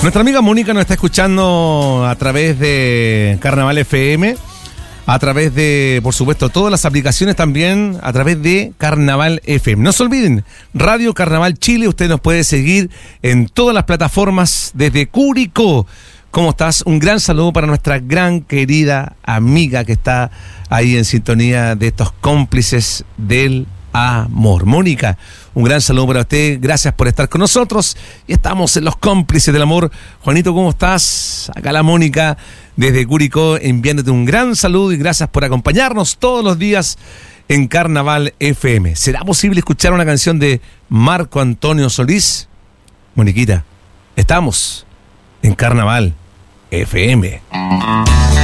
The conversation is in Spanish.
Nuestra amiga Mónica nos está escuchando a través de Carnaval FM, a través de, por supuesto, todas las aplicaciones también, a través de Carnaval FM. No se olviden, Radio Carnaval Chile, usted nos puede seguir en todas las plataformas desde Curicó. ¿Cómo estás? Un gran saludo para nuestra gran querida amiga que está ahí en sintonía de estos cómplices del amor. Mónica, un gran saludo para usted, gracias por estar con nosotros y estamos en los cómplices del amor. Juanito, ¿cómo estás? Acá la Mónica desde Curicó enviándote un gran saludo y gracias por acompañarnos todos los días en Carnaval FM. ¿Será posible escuchar una canción de Marco Antonio Solís? Moniquita, estamos en Carnaval FM.